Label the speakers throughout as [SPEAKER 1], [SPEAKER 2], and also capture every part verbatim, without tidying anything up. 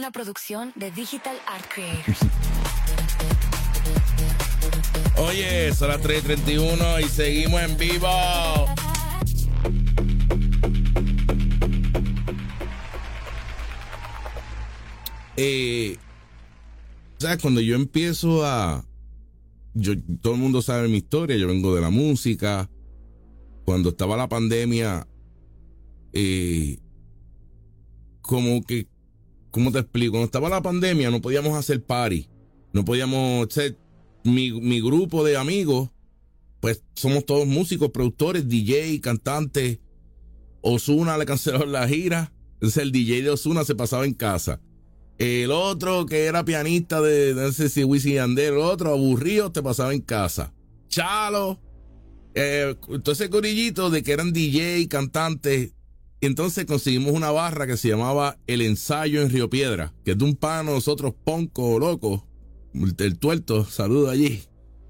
[SPEAKER 1] Una producción de Digital Art Creators.
[SPEAKER 2] Oye, son las tres y treinta y uno y seguimos en vivo. Eh, ¿Sabes? Cuando yo empiezo a... Yo, todo el mundo sabe mi historia, yo vengo de la música. Cuando estaba la pandemia, eh, como que, ¿cómo te explico? Cuando estaba la pandemia no podíamos hacer party, no podíamos hacer, mi, mi grupo de amigos, pues somos todos músicos, productores, D J, cantantes. Ozuna le cancelaron la gira, entonces el D J de Ozuna se pasaba en casa. El otro que era pianista de, no sé si Wisin y Yandel, el otro aburrido te pasaba en casa. Chalo, eh, entonces corillito de que eran D J, cantantes. Entonces conseguimos una barra que se llamaba El Ensayo en Río Piedra, que es de un pana de nosotros, Ponco, loco, el, el tuerto, saludo allí.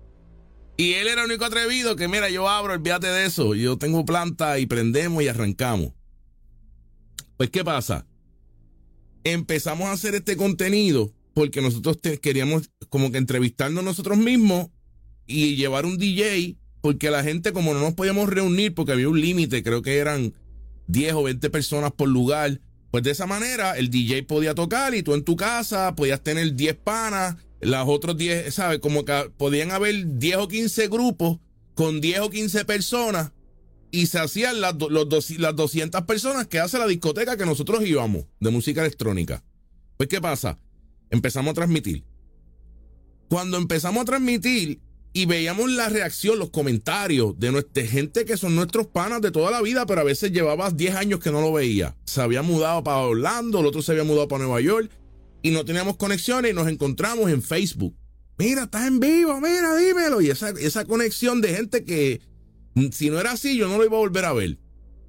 [SPEAKER 2] Y él era el único atrevido que, mira, yo abro, olvídate de eso, yo tengo planta y prendemos y arrancamos. Pues, ¿qué pasa? Empezamos a hacer este contenido porque nosotros te, queríamos como que entrevistarnos nosotros mismos y llevar un D J, porque la gente, como no nos podíamos reunir porque había un límite, creo que eran diez o veinte personas por lugar, pues de esa manera el D J podía tocar y tú en tu casa podías tener diez panas, las otros diez, ¿sabes? Como que podían haber diez o quince grupos con diez o quince personas y se hacían las, los dos, las doscientas personas que hace la discoteca que nosotros íbamos de música electrónica. Pues, ¿qué pasa? Empezamos a transmitir. Cuando empezamos a transmitir y veíamos la reacción, los comentarios de nuestra gente que son nuestros panas de toda la vida, pero a veces llevabas diez años que no lo veía. Se había mudado para Orlando, el otro se había mudado para Nueva York y no teníamos conexiones y nos encontramos en Facebook. Mira, estás en vivo, mira, dímelo. Y esa, esa conexión de gente que, si no era así, yo no lo iba a volver a ver.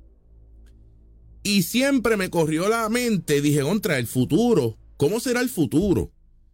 [SPEAKER 2] Y siempre me corrió la mente, dije, contra el futuro, ¿cómo será el futuro?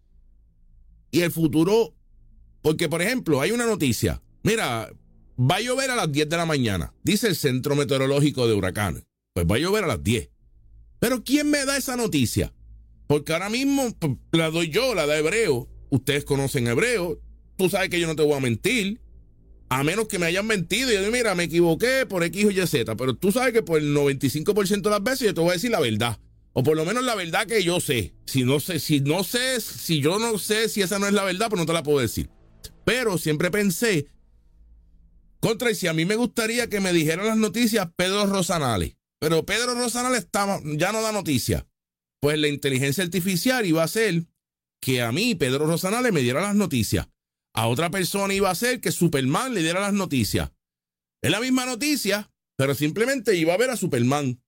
[SPEAKER 2] Y el futuro, porque por ejemplo, hay una noticia, mira, va a llover a las diez de la mañana, dice el Centro Meteorológico de Huracanes, pues va a llover a las diez. Pero ¿quién me da esa noticia? Porque ahora mismo pues, la doy yo, la da Hebreo, ustedes conocen Hebreo, tú sabes que yo no te voy a mentir. A menos que me hayan mentido y yo digo, mira, me equivoqué por X o Y Z, pero tú sabes que por el noventa y cinco por ciento de las veces yo te voy a decir la verdad, o por lo menos la verdad que yo sé. Si no sé, si no sé, si yo no sé si esa no es la verdad, pues no te la puedo decir. Pero siempre pensé, contra, y si a mí me gustaría que me dijeran las noticias Pedro Rosanales, pero Pedro Rosanales está, ya no da noticias, pues la inteligencia artificial iba a hacer que a mí, Pedro Rosanales, me diera las noticias. A otra persona iba a ser que Superman le diera las noticias. Es la misma noticia, pero simplemente iba a ver a Superman.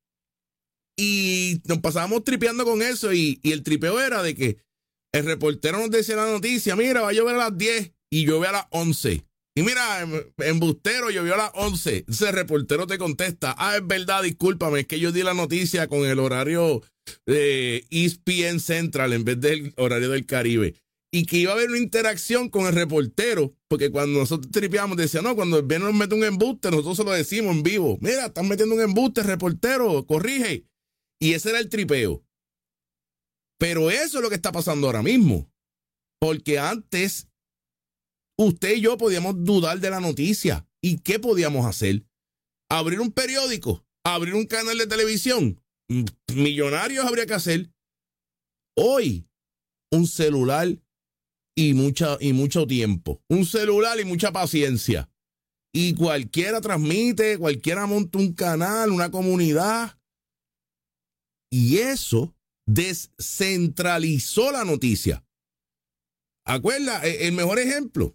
[SPEAKER 2] Y nos pasábamos tripeando con eso y, y el tripeo era de que el reportero nos decía la noticia, mira, va a llover a las diez y llueve a las once. Y mira, embustero, llovió a las once. Ese reportero te contesta, ah, es verdad, discúlpame, es que yo di la noticia con el horario de E S P N Central en vez del horario del Caribe. Y que iba a haber una interacción con el reportero, porque cuando nosotros tripeamos, decía, no, cuando el bien nos mete un embuste, nosotros se lo decimos en vivo. Mira, están metiendo un embuste, reportero, corrige. Y ese era el tripeo. Pero eso es lo que está pasando ahora mismo. Porque antes, usted y yo podíamos dudar de la noticia. ¿Y qué podíamos hacer? Abrir un periódico, abrir un canal de televisión. Millonarios habría que hacer. Hoy, un celular y mucha y mucho tiempo. Un celular y mucha paciencia. Y cualquiera transmite, cualquiera monta un canal, una comunidad. Y eso descentralizó la noticia. ¿Acuerda? El mejor ejemplo.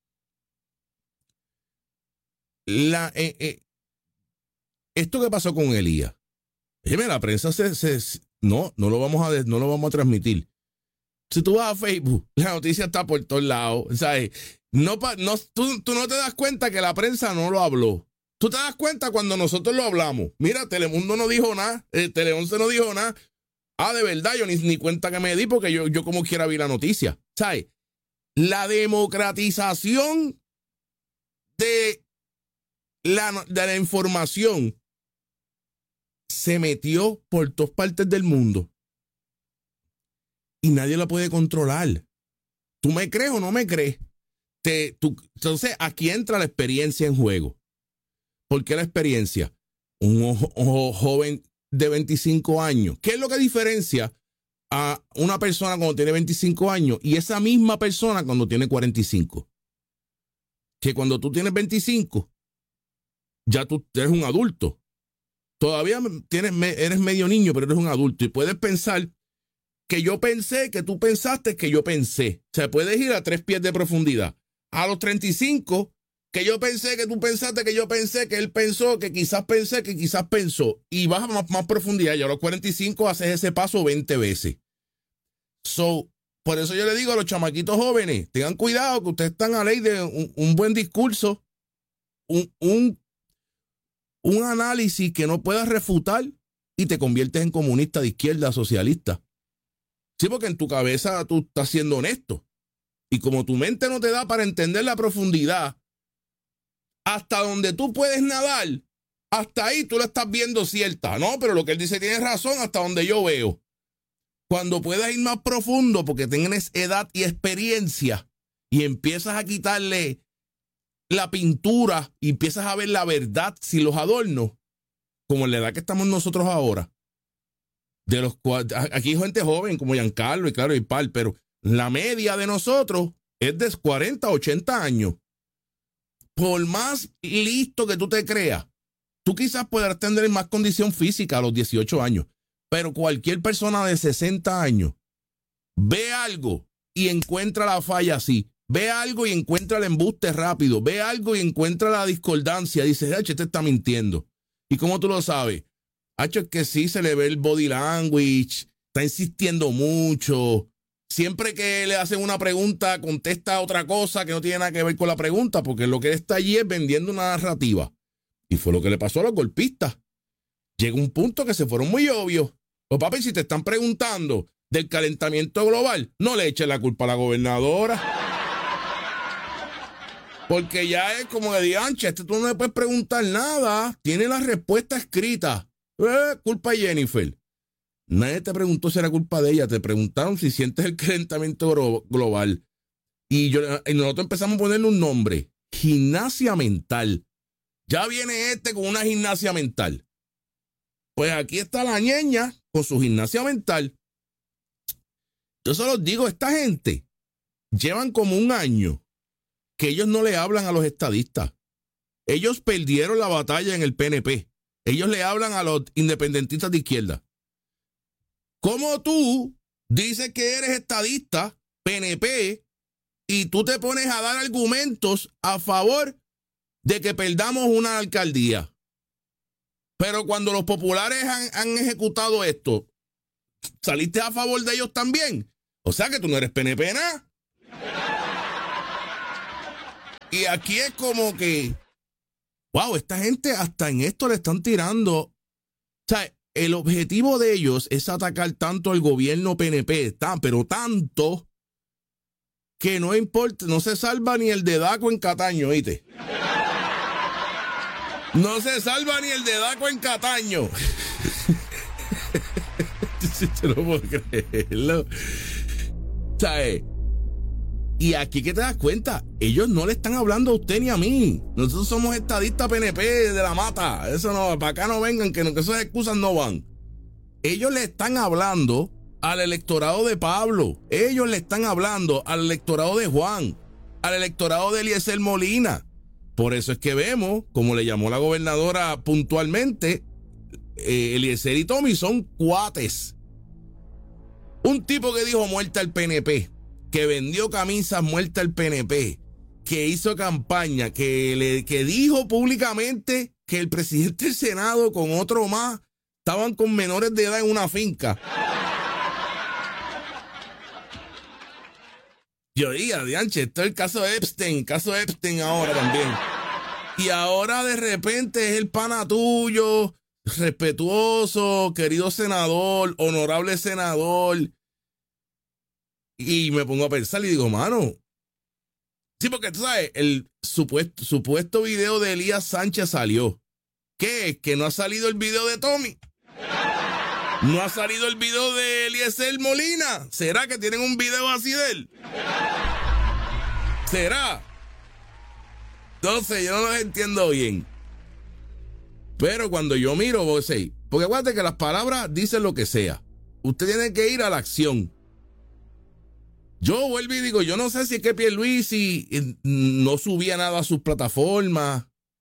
[SPEAKER 2] La, eh, eh, esto que pasó con Elías. Dime, la prensa se, se no, no lo vamos a no lo vamos a transmitir. Si tú vas a Facebook, la noticia está por todos lados. ¿Sabes? No, no, tú, tú no te das cuenta que la prensa no lo habló. Tú te das cuenta cuando nosotros lo hablamos. Mira, Telemundo no dijo nada, eh, Tele once no dijo nada. Ah, de verdad, yo ni, ni cuenta que me di porque yo, yo como quiera vi la noticia. ¿Sabes? La democratización de la, de la información se metió por todas partes del mundo. y nadie la puede controlar. ¿Tú me crees o no me crees? Te, tú, entonces, aquí entra la experiencia en juego. ¿Por qué la experiencia? Un ojo, ojo, joven de veinticinco años. ¿Qué es lo que diferencia a una persona cuando tiene veinticinco años y esa misma persona cuando tiene cuarenta y cinco? Que cuando tú tienes veinticinco, ya tú eres un adulto. Todavía tienes, eres medio niño, pero eres un adulto y puedes pensar que yo pensé, que tú pensaste, que yo pensé. O sea, puedes ir a tres pies de profundidad. A los treinta y cinco, que yo pensé, que tú pensaste, que yo pensé, que él pensó, que quizás pensé, que quizás pensó. Y vas a más, más profundidad. Y a los cuarenta y cinco haces ese paso veinte veces. So, por eso yo le digo a los chamaquitos jóvenes, tengan cuidado que ustedes están a ley de un, un buen discurso, un, un, un análisis que no puedas refutar y te conviertes en comunista de izquierda, socialista. Sí, porque en tu cabeza tú estás siendo honesto. Y como tu mente no te da para entender la profundidad, hasta donde tú puedes nadar, hasta ahí tú la estás viendo cierta. No, pero lo que él dice tiene razón hasta donde yo veo. Cuando puedas ir más profundo, porque tienes edad y experiencia, y empiezas a quitarle la pintura y empiezas a ver la verdad sin los adornos, como en la edad que estamos nosotros ahora. De los aquí hay gente joven como Giancarlo y claro y Pal, pero la media de nosotros es de cuarenta, ochenta años. Por más listo que tú te creas, tú quizás puedas tener más condición física a los dieciocho años, pero cualquier persona de sesenta años ve algo y encuentra la falla así, ve algo y encuentra el embuste rápido, ve algo y encuentra la discordancia, dice, H, este está mintiendo. ¿Y cómo tú lo sabes? H, es que sí se le ve el body language, está insistiendo mucho. Siempre que le hacen una pregunta, contesta otra cosa que no tiene nada que ver con la pregunta, porque lo que está allí es vendiendo una narrativa. Y fue lo que le pasó a los golpistas. Llega un punto que se fueron muy obvios. Los papi, si te están preguntando del calentamiento global, no le eches la culpa a la gobernadora. Porque ya es como que digan, ancha, este tú no le puedes preguntar nada. Tiene la respuesta escrita. Eh, culpa de Jennifer. Nadie te preguntó si era culpa de ella. Te preguntaron si sientes el calentamiento global. Y, yo, y nosotros empezamos a ponerle un nombre. Gimnasia mental. Ya viene este con una gimnasia mental. Pues aquí está la ñeña con su gimnasia mental. Yo se los digo, esta gente llevan como un año que ellos no le hablan a los estadistas. Ellos perdieron la batalla en el P N P. Ellos le hablan a los independentistas de izquierda. ¿Cómo tú dices que eres estadista, P N P, y tú te pones a dar argumentos a favor de que perdamos una alcaldía? Pero cuando los populares han, han ejecutado esto, ¿saliste a favor de ellos también? O sea que tú no eres P N P nada. Y aquí es como que, wow, esta gente hasta en esto le están tirando. O sea, el objetivo de ellos es atacar tanto al gobierno P N P, tan, pero tanto que no importa, no se salva ni el de Daco en Cataño, ¿oíste? No se salva ni el de Daco en Cataño. Yo no puedo creerlo. ¿Sabes? Y aquí que te das cuenta, ellos no le están hablando a usted ni a mí. Nosotros somos estadistas P N P de la mata. Eso no, para acá no vengan, que, no, que esas excusas no van. Ellos le están hablando al electorado de Pablo. Ellos le están hablando al electorado de Juan, al electorado de Eliezer Molina. Por eso es que vemos, como le llamó la gobernadora puntualmente, eh, Eliezer y Tommy son cuates. Un tipo que dijo muerta al P N P, que vendió camisas muerta al P N P, que hizo campaña, que, le, que dijo públicamente que el presidente del Senado con otro más estaban con menores de edad en una finca. Yo diría, dianche, esto es el caso de Epstein, caso de Epstein ahora también. Y ahora de repente es el pana tuyo, respetuoso, querido senador, honorable senador. Y me pongo a pensar y digo, mano, sí, porque tú sabes, el supuesto, supuesto video de Elías Sánchez salió. ¿Qué es? ¿Que no ha salido el video de Tommy? ¿No ha salido el video de Eliezer Molina? ¿Será que tienen un video así de él? ¿Será? Entonces, yo no los entiendo bien. Pero cuando yo miro, vos sé, porque acuérdate que las palabras dicen lo que sea. Usted tiene que ir a la acción. Yo vuelvo y digo, yo no sé si es que Pierluisi no subía nada a sus plataformas.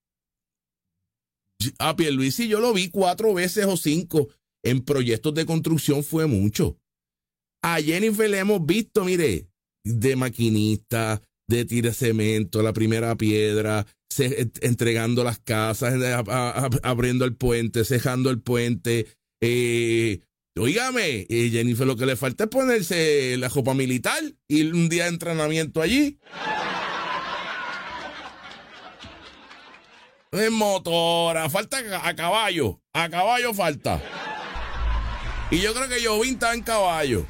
[SPEAKER 2] A Pierluisi yo lo vi cuatro veces o cinco en proyectos de construcción, fue mucho. A Jennifer le hemos visto, mire, de maquinista, de tira cemento, la primera piedra, se, entregando las casas, a, a, a, abriendo el puente, cejando el puente. Eh, Óigame, eh, Jennifer lo que le falta es ponerse la ropa militar, ir un día de entrenamiento allí. En motora, falta a caballo, a caballo falta. Y yo creo que Jovín está en caballo.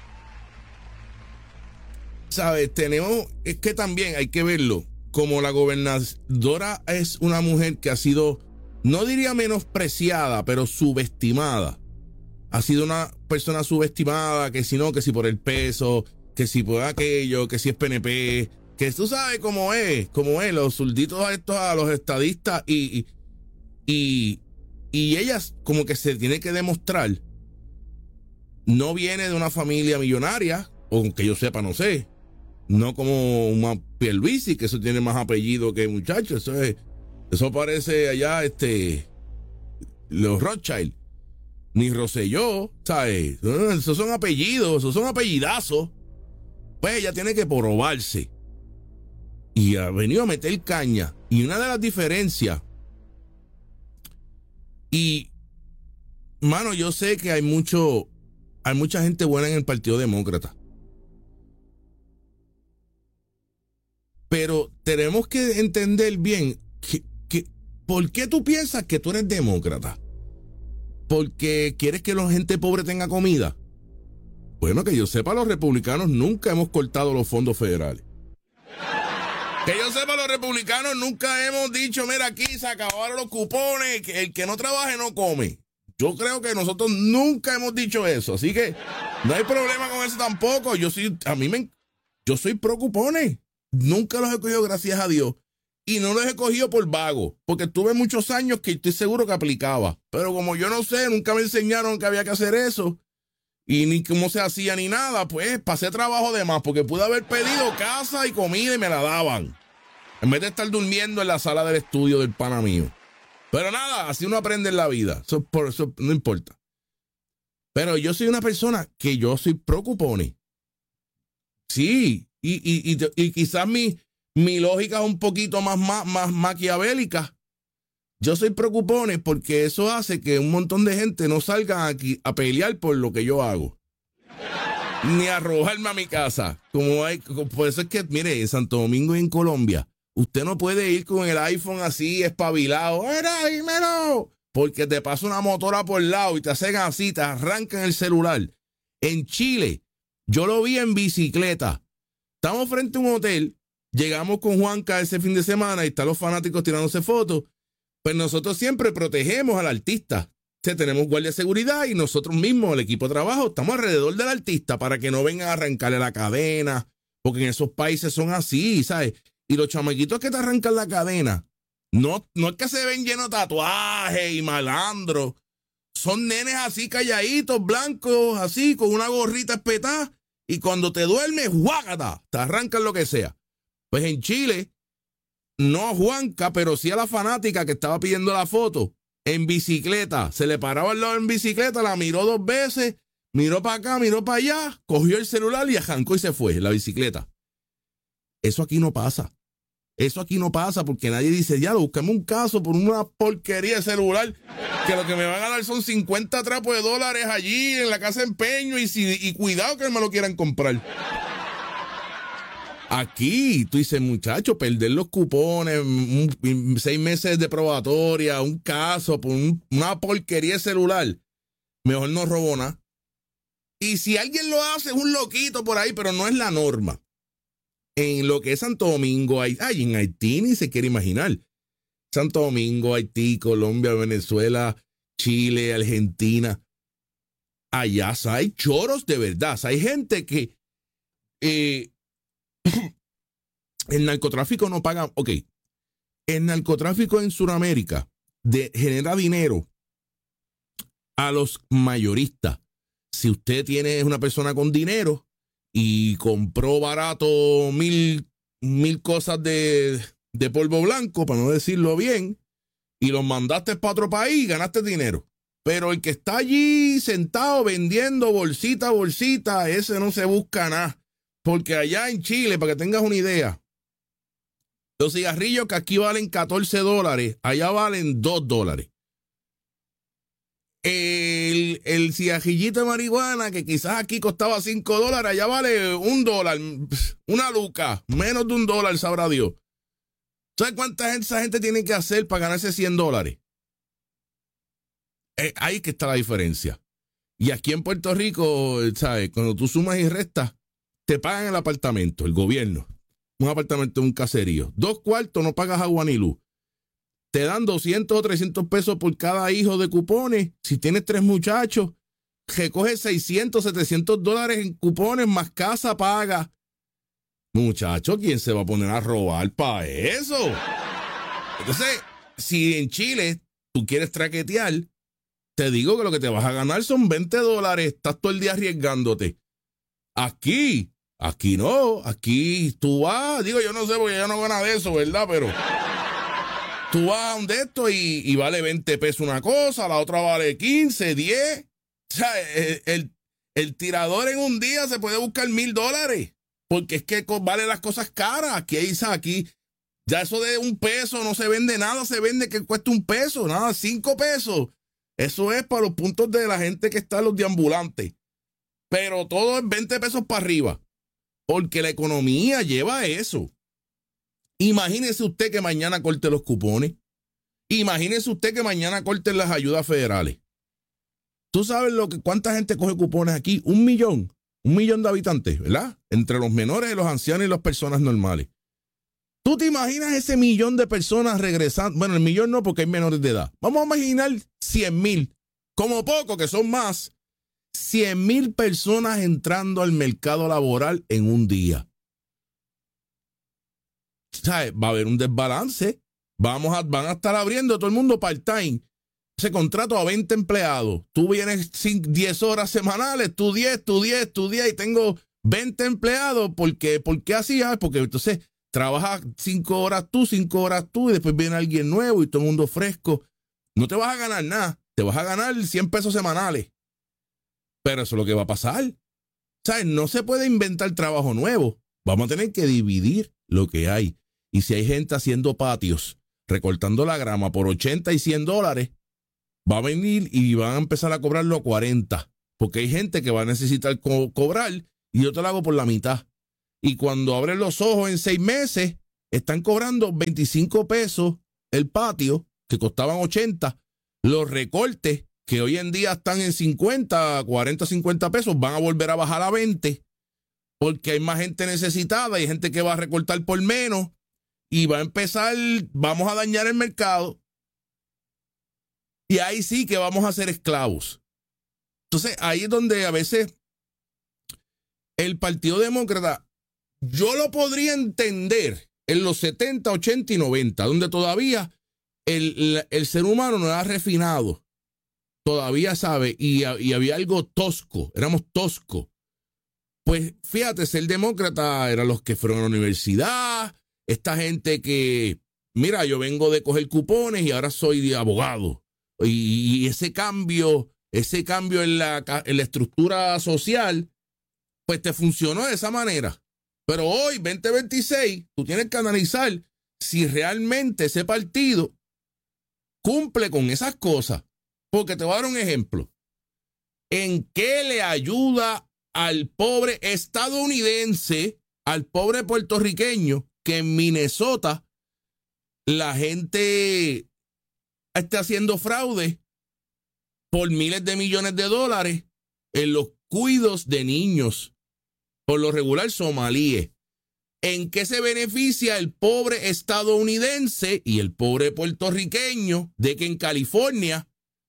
[SPEAKER 2] ¿Sabes? Tenemos, es que también hay que verlo, como la gobernadora es una mujer que ha sido, no diría menospreciada, pero subestimada. Ha sido una persona subestimada, que si no, que si por el peso, que si por aquello, que si es P N P, que tú sabes cómo es, cómo es, los zurditos estos a los estadistas y, y, y, y ellas como que se tiene que demostrar, no viene de una familia millonaria, o que yo sepa, no sé, no como una Pierluisi, que eso tiene más apellido que muchachos, eso es, eso parece allá, este, los Rothschild. Ni Rosselló, ¿sabes? Esos son apellidos, esos son apellidazos. Pues ella tiene que probarse. Y ha venido a meter caña. Y una de las diferencias. Y, mano, yo sé que hay mucho, hay mucha gente buena en el Partido Demócrata. Pero tenemos que entender bien que, que, ¿por qué tú piensas que tú eres demócrata? ¿Porque quieres que la gente pobre tenga comida? Bueno, que yo sepa, los republicanos nunca hemos cortado los fondos federales. Que yo sepa, los republicanos nunca hemos dicho, mira, aquí se acabaron los cupones, que el que no trabaje no come. Yo creo que nosotros nunca hemos dicho eso, así que no hay problema con eso tampoco. Yo soy, a mí me, yo soy pro cupones. Nunca los he cogido, gracias a Dios. Y no los he cogido por vago, porque tuve muchos años que estoy seguro que aplicaba. Pero como yo no sé, nunca me enseñaron que había que hacer eso, y ni cómo se hacía ni nada, pues pasé trabajo de más, porque pude haber pedido casa y comida y me la daban, en vez de estar durmiendo en la sala del estudio del pana mío. Pero nada, así uno aprende en la vida, eso, por eso no importa. Pero yo soy una persona que yo soy pro cupones. Sí, y, y, y, y quizás mi... Mi lógica es un poquito más, más, más maquiavélica. Yo soy pro cupones porque eso hace que un montón de gente no salga aquí a pelear por lo que yo hago. Ni a robarme a mi casa. Como hay, por eso es que, mire, en Santo Domingo y en Colombia, usted no puede ir con el iPhone así espabilado. ¡Era, dímelo! Porque te pasa una motora por el lado y te hacen así, te arrancan el celular. En Chile, yo lo vi en bicicleta. Estamos frente a un hotel. Llegamos con Juanca ese fin de semana y están los fanáticos tirándose fotos. Pues nosotros siempre protegemos al artista. O sea, tenemos guardia de seguridad y nosotros mismos, el equipo de trabajo, estamos alrededor del artista para que no vengan a arrancarle la cadena, porque en esos países son así, ¿sabes? Y los chamaquitos que te arrancan la cadena, no, no es que se ven llenos de tatuajes y malandros. Son nenes así calladitos, blancos, así, con una gorrita espetada. Y cuando te duermes, ¡guácata! Te arrancan lo que sea. Pues en Chile, no a Juanca, pero sí a la fanática que estaba pidiendo la foto, en bicicleta. Se le paraba al lado en bicicleta, la miró dos veces, miró para acá, miró para allá, cogió el celular y arrancó y se fue, la bicicleta. Eso aquí no pasa. Eso aquí no pasa porque nadie dice, ya, búscame un caso por una porquería de celular, que lo que me van a dar son cincuenta trapos de dólares allí en la casa de empeño y, si, y cuidado que me lo quieran comprar. Aquí, tú dices, muchacho, perder los cupones, un, un, seis meses de probatoria, un caso por un, una porquería de celular, mejor no robo nada. Y si alguien lo hace, es un loquito por ahí, pero no es la norma. En lo que es Santo Domingo, hay, ay, en Haití ni se quiere imaginar. Santo Domingo, Haití, Colombia, Venezuela, Chile, Argentina. allá hay choros de verdad. Hay gente que eh, el narcotráfico no paga. Ok, el narcotráfico en Sudamérica de, genera dinero a los mayoristas. Si usted tiene una persona con dinero y compró barato mil, mil cosas de, de polvo blanco, para no decirlo bien, y los mandaste para otro país, ganaste dinero. Pero el que está allí sentado vendiendo bolsita a bolsita, ese no se busca nada. Porque allá en Chile, para que tengas una idea, los cigarrillos que aquí valen catorce dólares, allá valen dos dólares. El, el cigarrillito de marihuana, que quizás aquí costaba cinco dólares, allá vale un dólar, una luca, menos de un dólar, sabrá Dios. ¿Sabes cuánta gente esa gente tiene que hacer para ganarse cien dólares? Eh, ahí que está la diferencia. Y aquí en Puerto Rico, ¿sabes? Cuando tú sumas y restas, te pagan el apartamento, el gobierno. Un apartamento en un caserío. Dos cuartos, no pagas agua ni luz. Te dan doscientos o trescientos pesos por cada hijo de cupones. Si tienes tres muchachos, recoges seiscientos, setecientos dólares en cupones, más casa paga. Muchacho, ¿quién se va a poner a robar para eso? Entonces, si en Chile tú quieres traquetear, te digo que lo que te vas a ganar son veinte dólares. Estás todo el día arriesgándote. Aquí, aquí no. Aquí tú vas, digo, yo no sé porque ya no gana de eso, ¿verdad? Pero tú vas a un de estos y, y vale veinte pesos una cosa, la otra vale quince, diez. O sea, el, el, el tirador en un día se puede buscar mil dólares. Porque es que vale las cosas caras. Aquí, aquí, ya eso de un peso no se vende nada, se vende que cuesta un peso, nada, cinco pesos. Eso es para los puntos de la gente que está en los deambulantes. Pero todo es veinte pesos para arriba. Porque la economía lleva a eso. Imagínese usted que mañana corte los cupones. Imagínese usted que mañana corten las ayudas federales. ¿Tú sabes lo que cuánta gente coge cupones aquí? Un millón. Un millón de habitantes, ¿verdad? Entre los menores, los ancianos y las personas normales. ¿Tú te imaginas ese millón de personas regresando? Bueno, el millón no, porque hay menores de edad. Vamos a imaginar cien mil. Como poco, que son más. cien mil personas entrando al mercado laboral en un día. ¿Sabes? Va a haber un desbalance. Vamos a, van a estar abriendo todo el mundo part-time. Ese contrato a veinte empleados. Tú vienes diez horas semanales, tú diez, tú diez, tú diez, y tengo veinte empleados. ¿Por qué? ¿Por qué así? Ah, porque entonces trabajas cinco horas tú, cinco horas tú, y después viene alguien nuevo y todo el mundo fresco. No te vas a ganar nada. Te vas a ganar cien pesos semanales. Pero eso es lo que va a pasar. ¿Sabes? No se puede inventar trabajo nuevo. Vamos a tener que dividir lo que hay. Y si hay gente haciendo patios, recortando la grama por ochenta y cien dólares, va a venir y van a empezar a cobrarlo a cuarenta. Porque hay gente que va a necesitar co- cobrar y yo te lo hago por la mitad. Y cuando abren los ojos en seis meses, están cobrando veinticinco pesos el patio, que costaban ochenta. Los recortes, que hoy en día están en cincuenta, cuarenta, cincuenta pesos, van a volver a bajar a veinte. Porque hay más gente necesitada, hay gente que va a recortar por menos y va a empezar, vamos a dañar el mercado. Y ahí sí que vamos a ser esclavos. Entonces, ahí es donde a veces el Partido Demócrata, yo lo podría entender en los setenta, ochenta y noventa, donde todavía el, el ser humano no era refinado. Todavía sabe, y, y había algo tosco, éramos toscos. Pues fíjate, ser demócrata eran los que fueron a la universidad, esta gente que, mira, yo vengo de coger cupones y ahora soy abogado. Y ese cambio, ese cambio en la, en la estructura social, pues te funcionó de esa manera. Pero hoy, veinte veintiséis, tú tienes que analizar si realmente ese partido cumple con esas cosas. Porque te voy a dar un ejemplo. ¿En qué le ayuda al pobre estadounidense, al pobre puertorriqueño, que en Minnesota la gente está haciendo fraude por miles de millones de dólares en los cuidos de niños, por lo regular somalíes? ¿En qué se beneficia el pobre estadounidense y el pobre puertorriqueño de que en California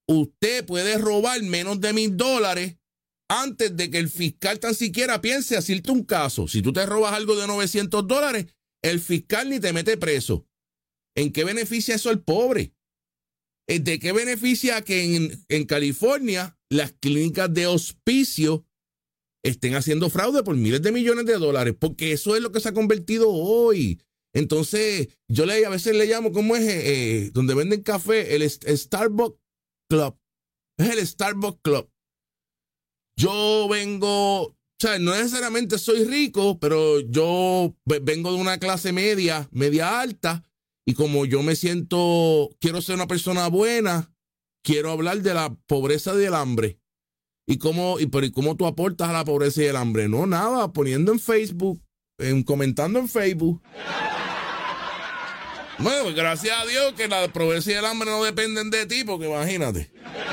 [SPEAKER 2] usted puede robar menos de mil dólares antes de que el fiscal tan siquiera piense hacerte un caso. Si tú te robas algo de novecientos dólares, el fiscal ni te mete preso. ¿En qué beneficia eso al pobre? ¿De qué beneficia que en, en California las clínicas de hospicio estén haciendo fraude por miles de millones de dólares? Porque eso es lo que se ha convertido hoy. Entonces, yo le, a veces le llamo, ¿cómo es? Eh, donde venden café, el, el Starbucks Club. Es el Starbucks Club. Yo vengo, o sea, no necesariamente soy rico, pero yo vengo de una clase media, media alta, y como yo me siento, quiero ser una persona buena, quiero hablar de la pobreza y del hambre. ¿Y cómo, y, pero, ¿y cómo tú aportas a la pobreza y el hambre? No, nada, poniendo en Facebook, en, comentando en Facebook. Bueno, gracias a Dios que la pobreza y el hambre no dependen de ti, porque imagínate.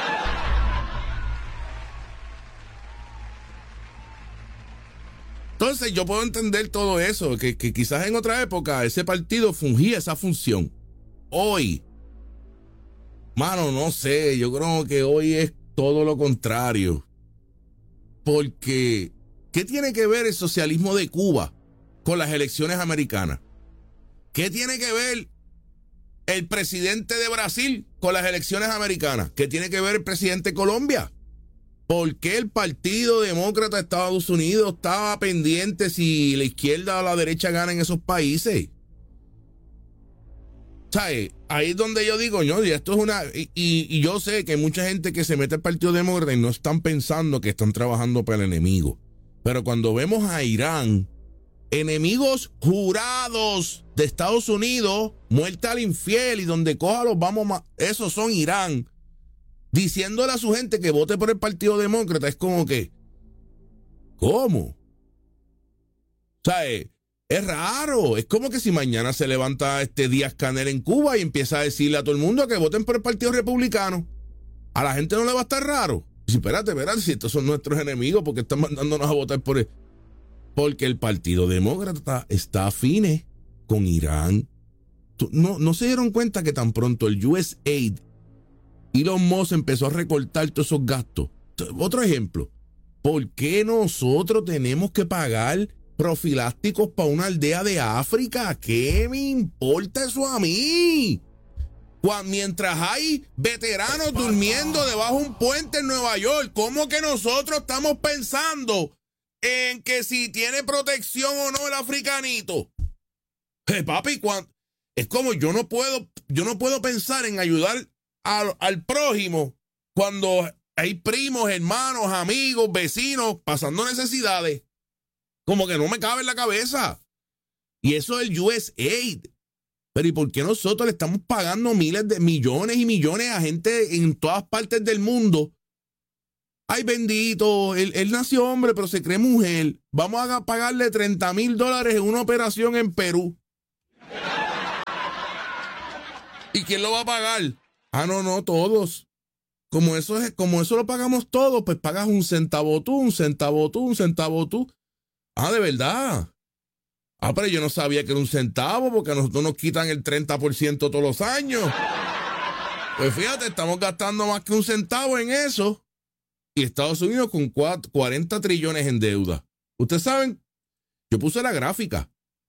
[SPEAKER 2] Entonces yo puedo entender todo eso, que, que quizás en otra época ese partido fungía esa función. Hoy, mano, no sé, yo creo que hoy es todo lo contrario. Porque, ¿qué tiene que ver el socialismo de Cuba con las elecciones americanas? ¿Qué tiene que ver el presidente de Brasil con las elecciones americanas? ¿Qué tiene que ver el presidente de Colombia? ¿Por qué el Partido Demócrata de Estados Unidos estaba pendiente si la izquierda o la derecha gana en esos países? ¿Sabes? Ahí es donde yo digo, no, y esto es una... Y, y yo sé que hay mucha gente que se mete al Partido Demócrata y no están pensando que están trabajando para el enemigo. Pero cuando vemos a Irán, enemigos jurados de Estados Unidos, muerte al infiel y donde coja los vamos más... Esos son Irán. Diciéndole a su gente que vote por el Partido Demócrata es como que, ¿cómo? O sea, es, es raro. Es como que si mañana se levanta este Díaz-Canel en Cuba y empieza a decirle a todo el mundo que voten por el Partido Republicano. A la gente no le va a estar raro. Si, espérate, espérate, si estos son nuestros enemigos, ¿por qué están mandándonos a votar por él? Porque el Partido Demócrata está afine con Irán. No, no se dieron cuenta que tan pronto el U S A I D Elon Musk empezó a recortar todos esos gastos. Otro ejemplo, ¿por qué nosotros tenemos que pagar profilácticos para una aldea de África? ¿Qué me importa eso a mí? Cuando, mientras hay veteranos durmiendo debajo de un puente en Nueva York, ¿cómo que nosotros estamos pensando en que si tiene protección o no el africanito? Hey, papi, cuando, es como yo no puedo, yo no puedo pensar en ayudar Al, al prójimo cuando hay primos, hermanos, amigos, vecinos pasando necesidades. Como que no me cabe en la cabeza. Y eso es el U S A I D. Pero ¿y por qué nosotros le estamos pagando miles de millones y millones a gente en todas partes del mundo? Ay, bendito, él, él nació hombre, pero se cree mujer. Vamos a pagarle treinta mil dólares en una operación en Perú. ¿Y quién lo va a pagar? Ah, no, no, todos. Como eso es, como eso lo pagamos todos, pues pagas un centavo tú, un centavo tú, un centavo tú. Ah, de verdad. Ah, pero yo no sabía que era un centavo, porque a nosotros nos quitan el treinta por ciento todos los años. Pues fíjate, estamos gastando más que un centavo en eso. Y Estados Unidos con cuarenta trillones en deuda. Ustedes saben, yo puse la gráfica.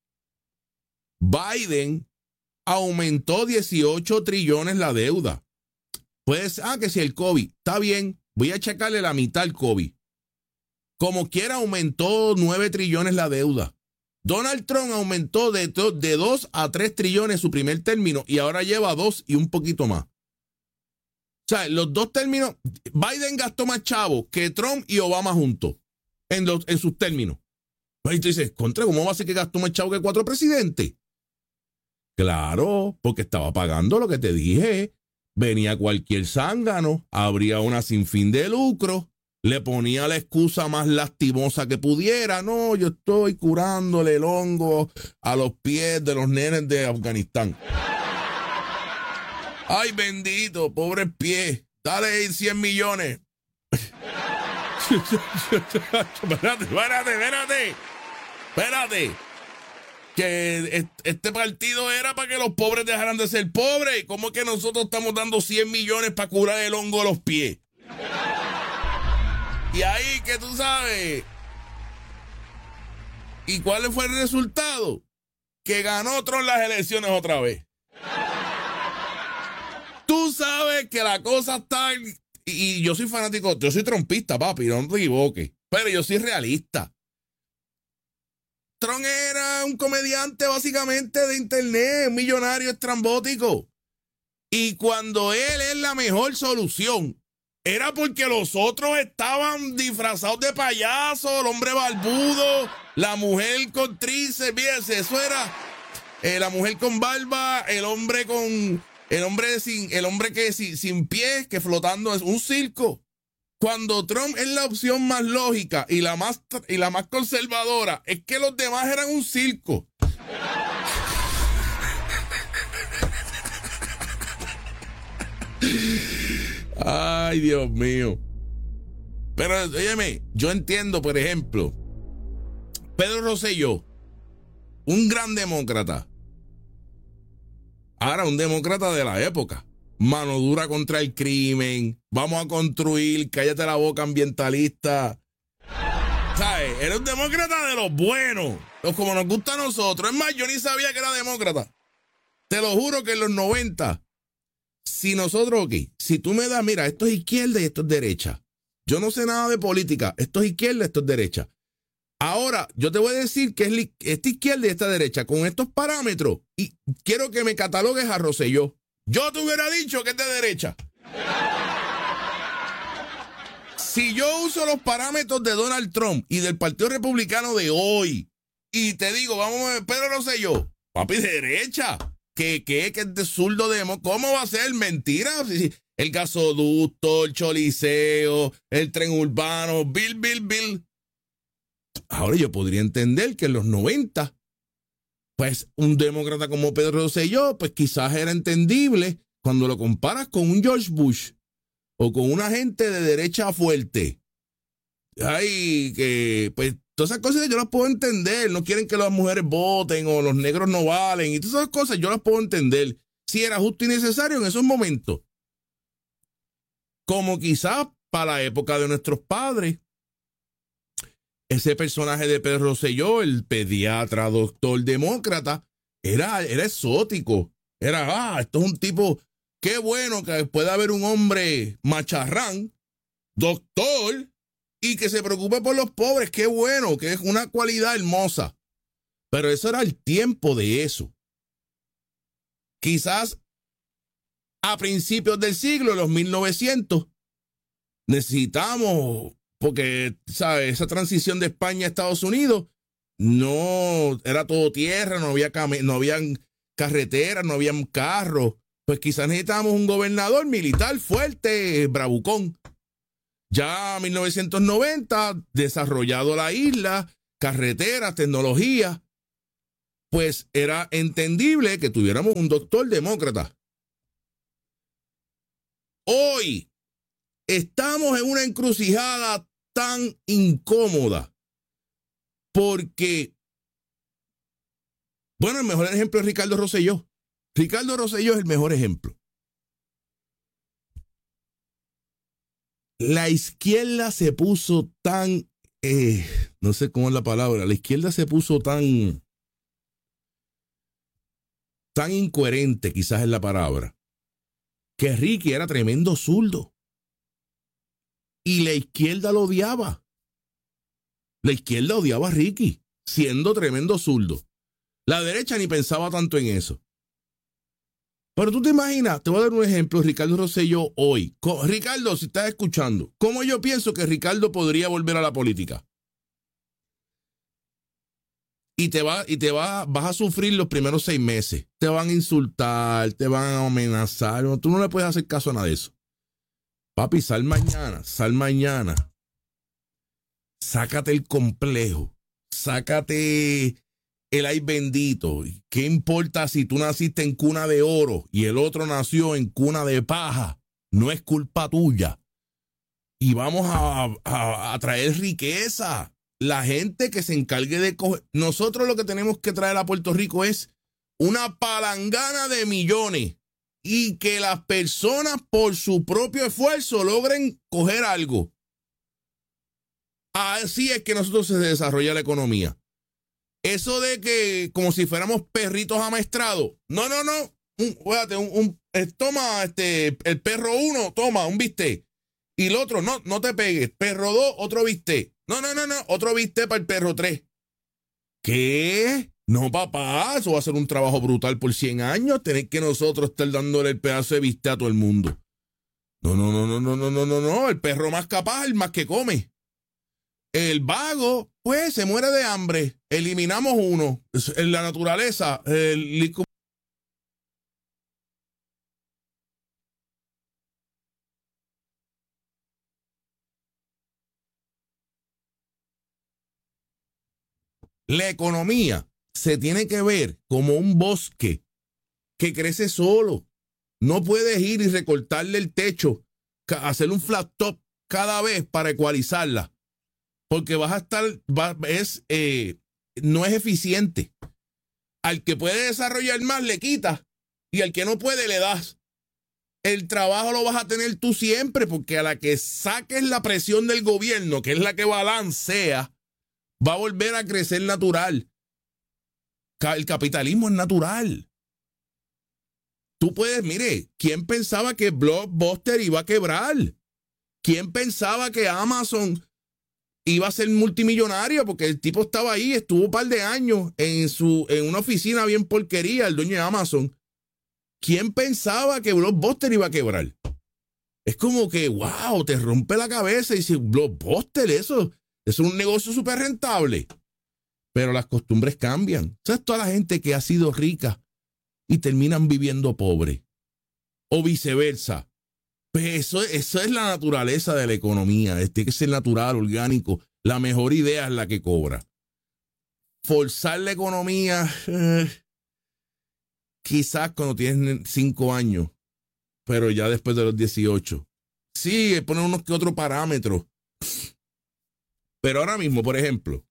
[SPEAKER 2] Biden aumentó dieciocho trillones la deuda. Pues, ah, que si el COVID, está bien, voy a checarle la mitad al COVID. Como quiera, aumentó nueve trillones la deuda. Donald Trump aumentó de, de dos a tres trillones su primer término y ahora lleva dos y un poquito más. O sea, los dos términos, Biden gastó más chavo que Trump y Obama juntos en, los, en sus términos. Y tú dices, contra, ¿cómo va a ser que gastó más chavo que cuatro presidentes? Claro, porque estaba pagando lo que te dije. Venía cualquier zángano, abría una sin fin de lucro, le ponía la excusa más lastimosa que pudiera. No, yo estoy curándole el hongo a los pies de los nenes de Afganistán. Ay, bendito, pobres pies. Dale cien millones. Espérate, espérate, espérate. Espérate. que este partido era para que los pobres dejaran de ser pobres. ¿Cómo que nosotros estamos dando cien millones para curar el hongo de los pies? Y ahí que tú sabes. ¿Y cuál fue el resultado? Que ganó Trump las elecciones otra vez. Tú sabes que la cosa está... Y yo soy fanático, yo soy trompista, papi, no te equivoques. Pero yo soy realista. Trump era un comediante básicamente de internet, un millonario estrambótico. Y cuando él es la mejor solución, era porque los otros estaban disfrazados de payaso, el hombre barbudo, la mujer con tríceps, fíjense, eso era eh, la mujer con barba, el hombre con... El hombre sin, el hombre que sin, sin pies, que flotando es un circo. Cuando Trump es la opción más lógica y la más, y la más conservadora, es que los demás eran un circo. Ay, Dios mío. Pero, óyeme, yo entiendo, por ejemplo, Pedro Rosselló, un gran demócrata. Ahora, un demócrata de la época. Mano dura contra el crimen. Vamos a construir. Cállate la boca, ambientalista. ¿Sabes? Era un demócrata de los buenos. Los como nos gusta a nosotros. Es más, yo ni sabía que era demócrata. Te lo juro que en los noventa, si nosotros, ok, si tú me das, mira, esto es izquierda y esto es derecha. Yo no sé nada de política. Esto es izquierda, esto es derecha. Ahora, yo te voy a decir que es esta izquierda y esta derecha con estos parámetros y quiero que me catalogues a Rosselló. Yo te hubiera dicho que es de derecha. Si yo uso los parámetros de Donald Trump y del Partido Republicano de hoy y te digo, vamos a ver, Pedro Rosselló, papi, derecha. ¿Qué, qué, qué es de zurdo demo? ¿Cómo va a ser? Mentira. El gasoducto, el choliseo, el tren urbano, Bill, Bill, Bill. Ahora yo podría entender que en los noventa, pues un demócrata como Pedro Rosselló, pues quizás era entendible cuando lo comparas con un George Bush o con una gente de derecha fuerte. Ay, que pues todas esas cosas yo las puedo entender. No quieren que las mujeres voten o los negros no valen y todas esas cosas yo las puedo entender. Si era justo y necesario en esos momentos. Como quizás para la época de nuestros padres. Ese personaje de Pedro Rosselló, el pediatra, doctor, demócrata, era, era exótico. Era, ah, esto es un tipo, qué bueno que pueda haber un hombre macharrán, doctor, y que se preocupe por los pobres. Qué bueno, que es una cualidad hermosa. Pero eso era el tiempo de eso. Quizás a principios del siglo, los mil novecientos, necesitamos... Porque, ¿sabes? Esa transición de España a Estados Unidos no era todo tierra, no había, cam- no habían carreteras, no habían carros. Pues quizás necesitábamos un gobernador militar fuerte, bravucón. Ya en mil novecientos noventa, desarrollado la isla, carreteras, tecnología, pues era entendible que tuviéramos un doctor demócrata. Hoy estamos en una encrucijada tan incómoda porque, bueno, el mejor ejemplo es Ricardo Rosselló. Ricardo Rosselló es el mejor ejemplo. La izquierda se puso tan, eh, no sé cómo es la palabra, la izquierda se puso tan, tan incoherente, quizás es la palabra, que Ricky era tremendo zurdo. Y la izquierda lo odiaba. La izquierda odiaba a Ricky, siendo tremendo zurdo. La derecha ni pensaba tanto en eso. Pero tú te imaginas, te voy a dar un ejemplo, Ricardo Rosselló hoy. Ricardo, si estás escuchando, ¿cómo yo pienso que Ricardo podría volver a la política? Y te va, y te va, vas a sufrir los primeros seis meses. Te van a insultar, te van a amenazar. Tú no le puedes hacer caso a nada de eso. Papi, sal mañana, sal mañana. Sácate el complejo. Sácate el ay bendito. ¿Qué importa si tú naciste en cuna de oro y el otro nació en cuna de paja? No es culpa tuya. Y vamos a, a, a traer riqueza. la gente que se encargue de coger. Nosotros lo que tenemos que traer a Puerto Rico es una palangana de millones y que las personas por su propio esfuerzo logren coger algo. Así es que nosotros se desarrolla la economía. Eso de que como si fuéramos perritos amaestrados. No, no, no. Un, fíjate, un, un, eh, toma este, el perro uno, toma un bistec. Y el otro, no, no te pegues. Perro dos, otro bistec. No, no, no, no, otro bistec para el perro tres. ¿Qué? No, papá, eso va a ser un trabajo brutal por cien años. Tener que nosotros estar dándole el pedazo de bistec a todo el mundo. No, no, no, no, no, no, no, no, no. El perro más capaz, el más que come. El vago, pues, se muere de hambre. Eliminamos uno. En la naturaleza, el La economía se tiene que ver como un bosque que crece solo. No puedes ir y recortarle el techo, hacerle un flat top cada vez para ecualizarla, porque vas a estar, va, es, eh, no es eficiente. Al que puede desarrollar más le quitas y al que no puede le das. El trabajo lo vas a tener tú siempre, porque a la que saques la presión del gobierno, que es la que balancea, va a volver a crecer natural. El capitalismo es natural. Tú puedes, mire, ¿quién pensaba que Blockbuster iba a quebrar? ¿Quién pensaba que Amazon iba a ser multimillonario? Porque el tipo estaba ahí, estuvo un par de años en, su, en una oficina bien porquería, el dueño de Amazon. ¿Quién pensaba que Blockbuster iba a quebrar? Es como que, wow, te rompe la cabeza y dices, Blockbuster, eso... Es un negocio súper rentable, pero las costumbres cambian. ¿Sabes? Toda la gente que ha sido rica y terminan viviendo pobre o viceversa. Pues eso, eso es la naturaleza de la economía. Tiene que ser natural, orgánico. La mejor idea es la que cobra. Forzar la economía, eh, quizás cuando tienes cinco años, pero ya después de los dieciocho. Sí, poner unos que otros parámetros. Pero ahora mismo, por ejemplo,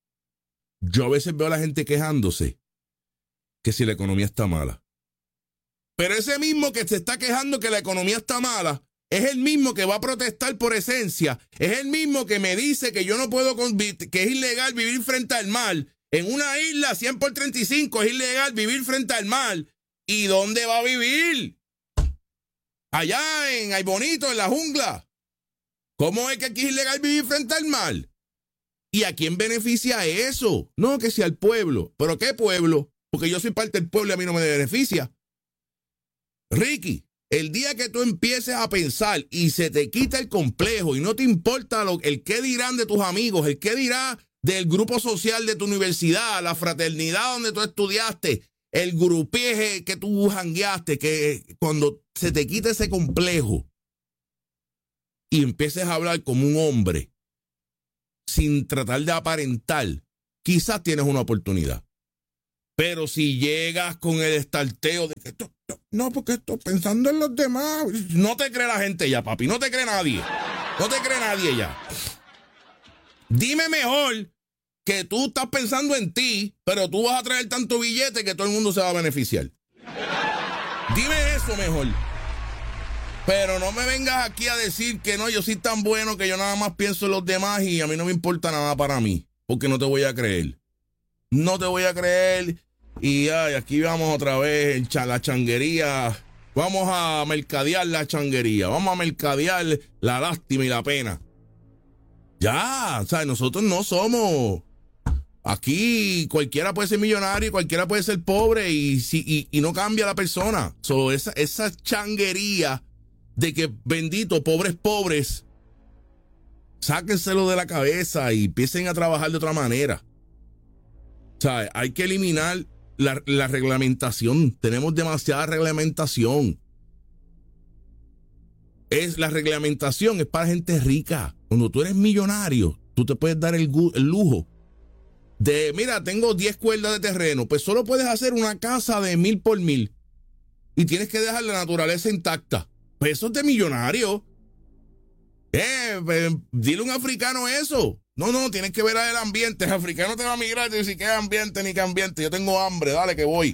[SPEAKER 2] yo a veces veo a la gente quejándose que si la economía está mala. Pero ese mismo que se está quejando que la economía está mala es el mismo que va a protestar por esencia. Es el mismo que me dice que yo no puedo, que es ilegal vivir frente al mar. En una isla cien por treinta y cinco es ilegal vivir frente al mar. ¿Y dónde va a vivir? Allá en Ay Bonito, en la jungla. ¿Cómo es que aquí es ilegal vivir frente al mar? ¿Y a quién beneficia eso? No, que sea al pueblo. ¿Pero qué pueblo? Porque yo soy parte del pueblo y a mí no me beneficia. Ricky, el día que tú empieces a pensar y se te quita el complejo y no te importa lo, el qué dirán de tus amigos, el qué dirá del grupo social de tu universidad, la fraternidad donde tú estudiaste, el grupieje que tú jangueaste, que cuando se te quita ese complejo y empieces a hablar como un hombre, sin tratar de aparentar, quizás tienes una oportunidad. Pero si llegas con el estarteo de que esto, no, porque estoy pensando en los demás, no te cree la gente ya, papi, no te cree nadie. No te cree nadie ya. Dime mejor que tú estás pensando en ti, pero tú vas a traer tanto billete que todo el mundo se va a beneficiar. Dime eso mejor. Pero no me vengas aquí a decir que no, yo soy tan bueno que yo nada más pienso en los demás y a mí no me importa nada para mí, porque no te voy a creer. No te voy a creer. Y ay, aquí vamos otra vez en la changuería. Vamos a mercadear la changuería. Vamos a mercadear la lástima y la pena. Ya, o sea, nosotros no somos... Aquí cualquiera puede ser millonario, cualquiera puede ser pobre y, y, y no cambia la persona. So, esa, esa changuería de que bendito, pobres, pobres, sáquenselo de la cabeza y empiecen a trabajar de otra manera. O sea, hay que eliminar la, la reglamentación. Tenemos demasiada reglamentación. Es, la reglamentación es para gente rica. Cuando tú eres millonario, tú te puedes dar el, el lujo de, mira, tengo diez cuerdas de terreno, pues solo puedes hacer una casa de mil por mil y tienes que dejar la naturaleza intacta. Pues eso es de millonario. Eh, pues, dile a un africano eso. No, no, tienes que ver el ambiente. El africano te va a migrar y dice, ¿qué ambiente ni qué ambiente? Yo tengo hambre, dale que voy.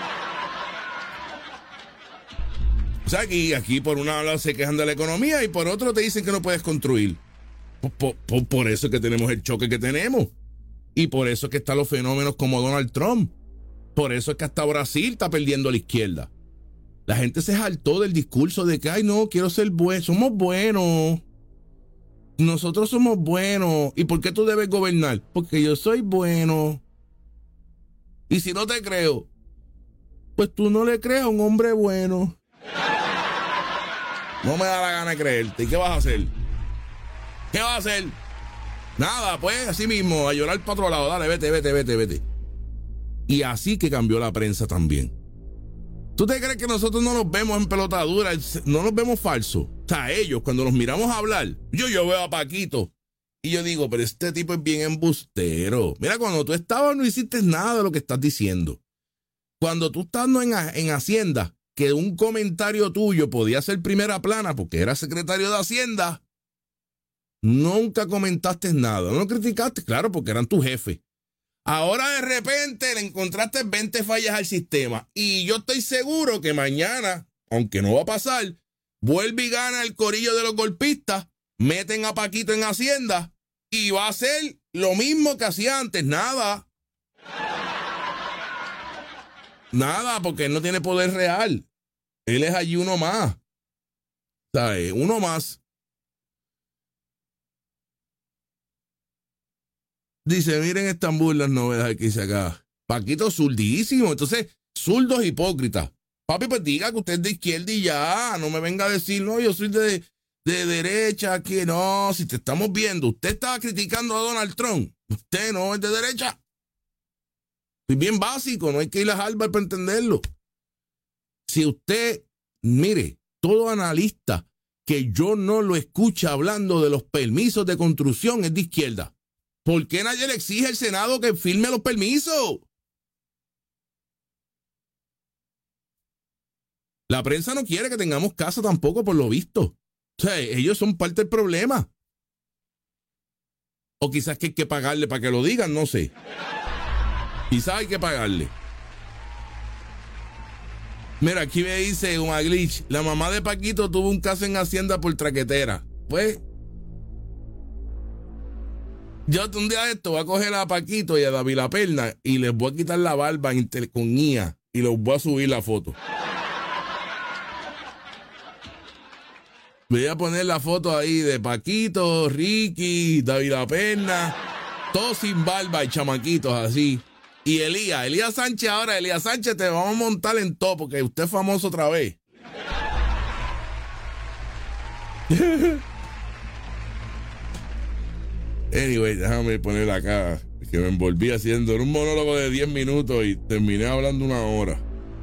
[SPEAKER 2] O sea, aquí, aquí por un lado se quejan de la economía y por otro te dicen que no puedes construir. Por, por, por eso es que tenemos el choque que tenemos. Y por eso es que están los fenómenos como Donald Trump. Por eso es que hasta Brasil está perdiendo a la izquierda. La gente se jaltó del discurso de que, ay, no, quiero ser bueno. Somos buenos. Nosotros somos buenos. ¿Y por qué tú debes gobernar? Porque yo soy bueno. Y si no te creo, pues tú no le creas a un hombre bueno. No me da la gana de creerte. ¿Y qué vas a hacer? ¿Qué vas a hacer? Nada, pues, así mismo, a llorar para otro lado. Dale, vete, vete, vete, vete. Y así que cambió la prensa también. ¿Tú te crees que nosotros no nos vemos en pelotadura? No nos vemos falsos. O sea, ellos, cuando los miramos a hablar, yo, yo veo a Paquito y yo digo, pero este tipo es bien embustero. Mira, cuando tú estabas no hiciste nada de lo que estás diciendo. Cuando tú estando en, en Hacienda, que un comentario tuyo podía ser primera plana porque eras secretario de Hacienda, nunca comentaste nada. No criticaste, claro, porque eran tu jefe. Ahora de repente le encontraste veinte fallas al sistema. Y yo estoy seguro que mañana, aunque no va a pasar, vuelve y gana el corillo de los golpistas, meten a Paquito en Hacienda y va a hacer lo mismo que hacía antes. Nada. Nada, porque él no tiene poder real. Él es allí uno más. ¿Sabes? Uno más. Dice, miren Estambul las novedades que hice acá. Paquito zurdísimo. Entonces, zurdos hipócritas. Papi, pues diga que usted es de izquierda y ya. No me venga a decir, no, yo soy de, de derecha. Que no, si te estamos viendo. Usted estaba criticando a Donald Trump. Usted no es de derecha. Es bien básico. No hay que ir a Harvard para entenderlo. Si usted, mire, todo analista que yo no lo escucha hablando de los permisos de construcción es de izquierda. ¿Por qué nadie le exige al Senado que firme los permisos? La prensa no quiere que tengamos casa tampoco, por lo visto. O sea, ellos son parte del problema. O quizás que hay que pagarle para que lo digan, no sé. Quizás hay que pagarle. Mira, aquí me dice un glitch. La mamá de Paquito tuvo un caso en Hacienda por traquetera. Pues... yo un día de esto voy a coger a Paquito y a David La Perna y les voy a quitar la barba con I A y los voy a subir la foto. Voy a poner la foto ahí de Paquito, Ricky, David La Perna, todos sin barba y chamaquitos así. Y Elías, Elías Sánchez ahora, Elías Sánchez te vamos a montar en todo porque usted es famoso otra vez. Anyway, déjame poner acá que me envolví haciendo un monólogo de diez minutos y terminé hablando una hora.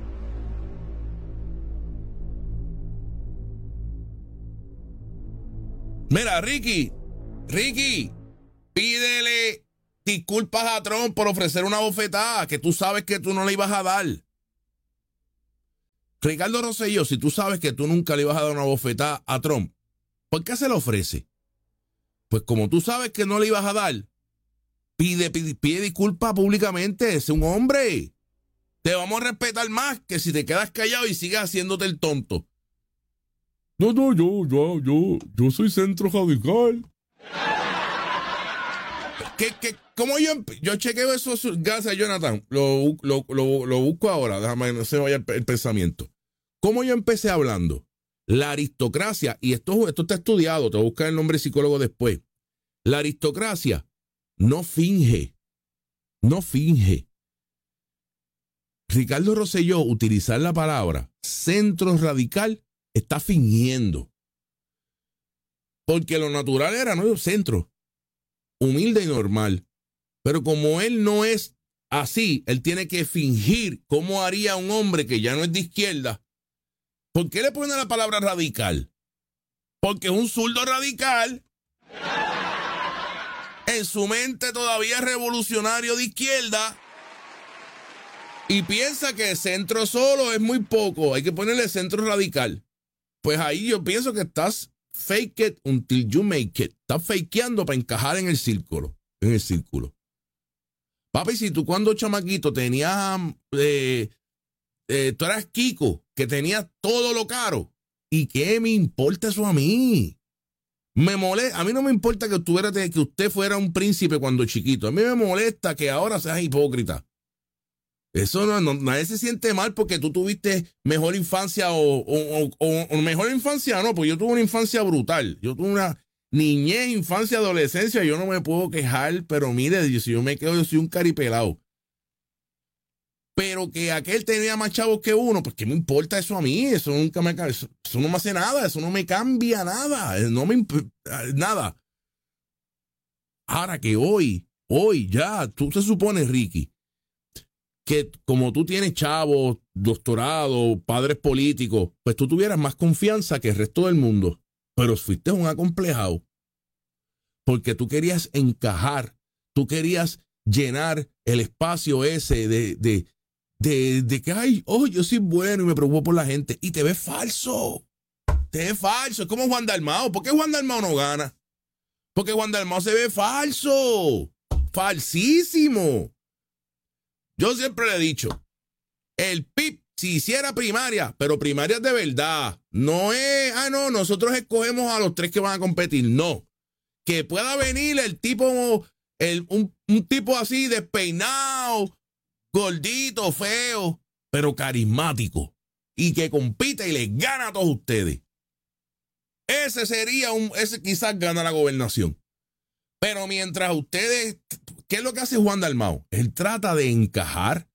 [SPEAKER 2] Mira, Ricky, Ricky, pídele disculpas a Trump por ofrecer una bofetada que tú sabes que tú no le ibas a dar. Ricardo Rosselló, si tú sabes que tú nunca le ibas a dar una bofetada a Trump, ¿por qué se la ofrece? Pues como tú sabes que no le ibas a dar, pide, pide, pide disculpas públicamente, es un hombre. Te vamos a respetar más que si te quedas callado y sigues haciéndote el tonto. No, no, yo, yo, yo, yo soy centro radical. ¿Qué, qué, ¿Cómo yo, yo chequeo eso? Gracias, Jonathan. Lo, lo, lo, lo busco ahora, déjame que no se vaya el, el pensamiento. ¿Cómo yo empecé hablando? La aristocracia, y esto, esto está estudiado, te voy a buscar el nombre psicólogo después. La aristocracia no finge, no finge. Ricardo Rosselló, utilizar la palabra centro radical, está fingiendo. Porque lo natural era, ¿no? Centro, humilde y normal. Pero como él no es así, él tiene que fingir cómo haría un hombre que ya no es de izquierda. ¿Por qué le pone la palabra radical? Porque es un zurdo radical. En su mente todavía es revolucionario de izquierda. Y piensa que centro solo es muy poco. Hay que ponerle centro radical. Pues ahí yo pienso que estás fake it until you make it. Estás fakeando para encajar en el círculo. En el círculo. Papi, si tú cuando chamaquito tenías, eh, eh, tú eras Kiko, que tenías todo lo caro, ¿y qué me importa eso a mí? Me molesta, a mí no me importa que, tuviera, que usted fuera un príncipe cuando chiquito, a mí me molesta que ahora seas hipócrita. Eso no, no, nadie se siente mal porque tú tuviste mejor infancia o, o, o, o mejor infancia no, pues yo tuve una infancia brutal, yo tuve una niñez, infancia, adolescencia, yo no me puedo quejar, pero mire, si yo me quedo, yo soy un caripelado. Pero que aquel tenía más chavos que uno, pues ¿qué me importa eso a mí? Eso nunca me eso, eso no me hace nada, eso no me cambia nada, no me nada. Ahora que hoy, hoy ya, tú te supones, Ricky, que como tú tienes chavos, doctorado, padres políticos, pues tú tuvieras más confianza que el resto del mundo. Pero fuiste un acomplejado. Porque tú querías encajar, tú querías llenar el espacio ese de, de, de, de que, ay, oh, yo soy bueno y me preocupo por la gente. Y te ves falso. Te ves falso. Es como Juan Dalmao. ¿Por qué Juan Dalmao no gana? Porque Juan Dalmao se ve falso. Falsísimo. Yo siempre le he dicho, el P I B, si hiciera primaria, pero primarias de verdad, no es, ah, no, nosotros escogemos a los tres que van a competir, no. Que pueda venir el tipo, el, un, un tipo así despeinado, gordito, feo, pero carismático, y que compita y les gana a todos ustedes. Ese sería un, ese quizás gana la gobernación. Pero mientras ustedes, ¿qué es lo que hace Juan Dalmao? Él trata de encajar.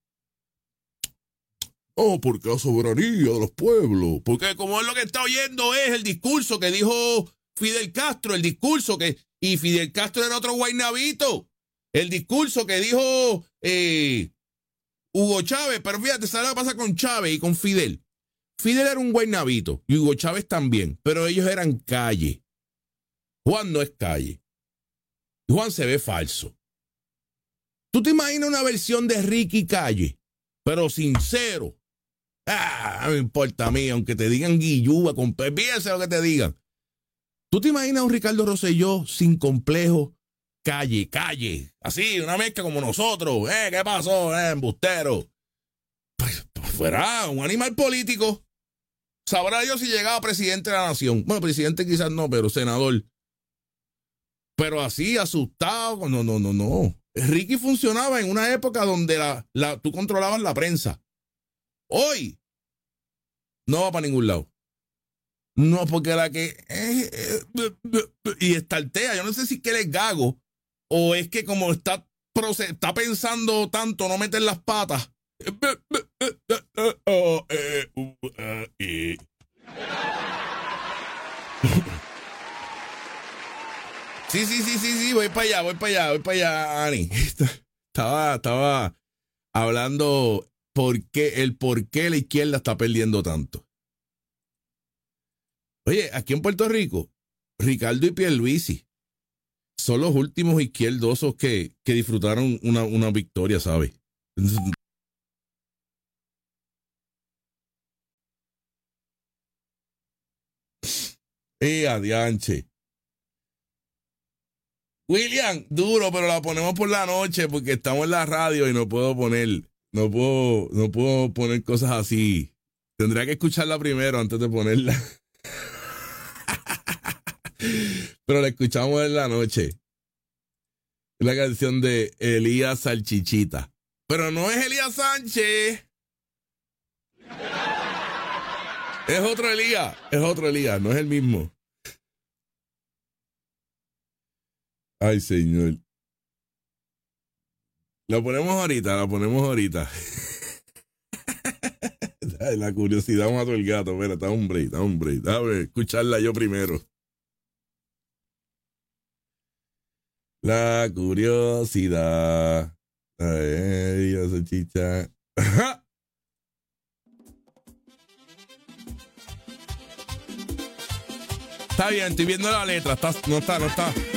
[SPEAKER 2] Oh, porque la soberanía de los pueblos. Porque como él lo que está oyendo es el discurso que dijo Fidel Castro, el discurso que, y Fidel Castro era otro guaynabito, el discurso que dijo eh, Hugo Chávez, pero fíjate, ¿sabes lo que pasa con Chávez y con Fidel? Fidel era un guaynabito y Hugo Chávez también, pero ellos eran calle. Juan no es calle. Juan se ve falso. ¿Tú te imaginas una versión de Ricky Calle, pero sincero? Ah, no me importa a mí, aunque te digan guillúa, con piensa lo que te digan. ¿Tú te imaginas un Ricardo Rosselló sin complejo? Calle, calle, así, una mezcla como nosotros. ¿Eh? ¿Qué pasó, eh, embustero? Pues, pues fuera un animal político. Sabrá Dios si llegaba presidente de la nación. Bueno, presidente quizás no, pero senador. Pero así, asustado. No, no, no, no. Ricky funcionaba en una época donde la, la, tú controlabas la prensa. Hoy no va para ningún lado. No, porque la que... Eh, eh, eh, y estartea. Yo no sé si es que él es gago o es que como está, está pensando tanto no meter las patas. Sí, sí, sí, sí, sí, voy para allá, voy para allá, voy para allá, Ani. Estaba, estaba hablando por qué, el por qué la izquierda está perdiendo tanto. Oye, aquí en Puerto Rico, Ricardo y Pierluisi son los últimos izquierdosos que, que disfrutaron una, una victoria, ¿sabes? ¡Eh, adianche! William, duro, pero la ponemos por la noche porque estamos en la radio y no puedo poner, no puedo, no puedo poner cosas así. Tendría que escucharla primero antes de ponerla. Pero la escuchamos en la noche. La canción de Elías Salchichita. Pero no es Elías Sánchez. Es otro Elías, es otro Elías, no es el mismo. Ay, señor. La ponemos ahorita, la ponemos ahorita. La curiosidad mató el gato. Mira, está un break, está un break. Déjame escucharla yo primero. La curiosidad. Ay, Dios, chicha. Está bien, estoy viendo la letra. Está, no está, no está.